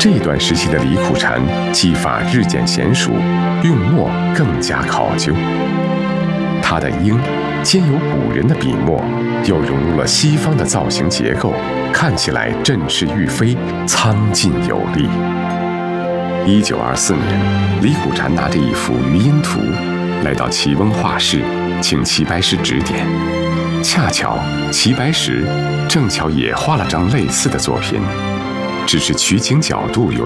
这段时期的李苦禅技法日渐娴熟，用墨更加考究。他的鹰兼有古人的笔墨，又融入了西方的造型结构，看起来振翅欲飞，苍劲有力。1924年，李苦禅拿着一幅余音图来到齐翁画室，请齐白石指点。恰巧齐白石正巧也画了张类似的作品，只是取景角度有